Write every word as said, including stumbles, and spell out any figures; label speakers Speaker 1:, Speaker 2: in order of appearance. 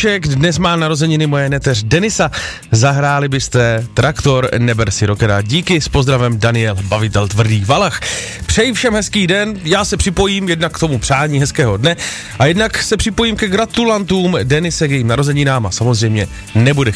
Speaker 1: Vašek, dnes má narozeniny moje neteř Denisa. Zahráli byste Traktor, Neber si rockera. Díky, s pozdravem Daniel, bavitel Tvrdý Valach. Přeji všem hezký den, já se připojím jednak k tomu přání hezkého dne a jednak se připojím ke gratulantům. Denise k jejím narozeninám a samozřejmě nebude